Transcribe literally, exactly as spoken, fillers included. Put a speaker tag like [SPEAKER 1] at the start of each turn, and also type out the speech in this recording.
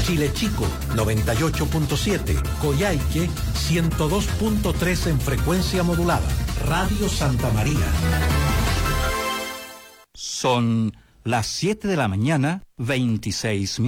[SPEAKER 1] Chile Chico noventa y ocho punto siete, Coyhaique ciento dos punto tres en frecuencia modulada. Radio Santa María.
[SPEAKER 2] Son las siete de la mañana, veintiséis minutos.